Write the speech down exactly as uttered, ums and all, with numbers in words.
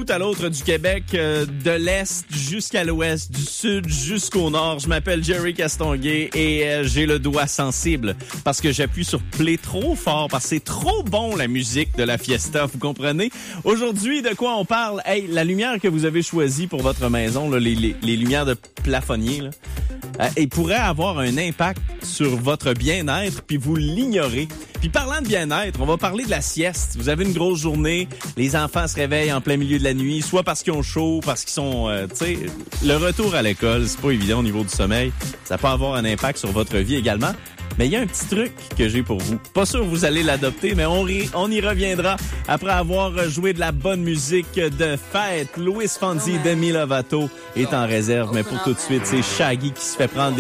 bout à l'autre du Québec, euh, de l'Est jusqu'à l'Ouest, du Sud jusqu'au Nord. Je m'appelle Jerry Castonguay et euh, j'ai le doigt sensible parce que j'appuie sur play trop fort parce que c'est trop bon la musique de la fiesta, vous comprenez? Aujourd'hui, de quoi on parle? Hey, la lumière que vous avez choisie pour votre maison, là, les, les, les lumières de plafonnier, là, euh, et pourrait avoir un impact sur votre bien-être, puis vous l'ignorez. Puis parlant de bien-être, on va parler de la sieste. Vous avez une grosse journée, les enfants se réveillent en plein milieu de la nuit, soit parce qu'ils ont chaud, parce qu'ils sont, euh, tu sais, le retour à l'école, c'est pas évident au niveau du sommeil. Ça peut avoir un impact sur votre vie également. Mais il y a un petit truc que j'ai pour vous. Pas sûr que vous allez l'adopter, mais on, ri, on y reviendra après avoir joué de la bonne musique de fête. Luis Fonsi, Demi Lovato est en réserve, mais pour tout de suite, c'est Shaggy qui se fait prendre des